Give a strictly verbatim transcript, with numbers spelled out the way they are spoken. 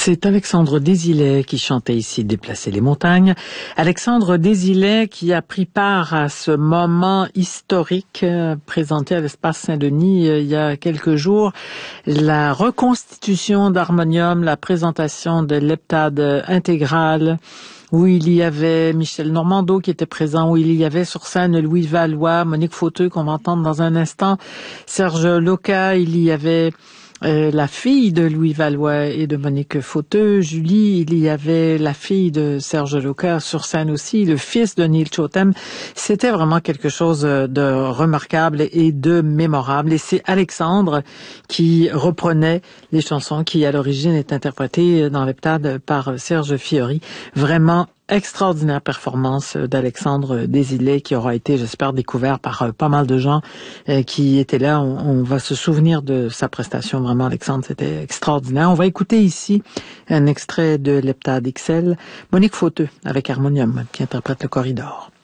C'est Alexandre Désilet qui chantait ici « Déplacer les montagnes ». Alexandre Désilet qui a pris part à ce moment historique euh, présenté à l'Espace Saint-Denis euh, il y a quelques jours. La reconstitution d'Harmonium, la présentation de l'heptade intégrale, où il y avait Michel Normando qui était présent, où il y avait sur scène Louis Valois, Monique Fauteux qu'on va entendre dans un instant, Serge Loca, il y avait Euh, la fille de Louis Valois et de Monique Fauteux, Julie, il y avait la fille de Serge Loca sur scène aussi, le fils de Neil Chotem. C'était vraiment quelque chose de remarquable et de mémorable. Et c'est Alexandre qui reprenait les chansons qui, à l'origine, est interprétées dans l'heptade par Serge Fiori. Vraiment extraordinaire performance d'Alexandre Désilet qui aura été, j'espère, découvert par euh, pas mal de gens euh, qui étaient là. On, on va se souvenir de sa prestation. Vraiment, Alexandre, c'était extraordinaire. On va écouter ici un extrait de l'heptade X L, Monique Fauteux avec Harmonium qui interprète le Corridor.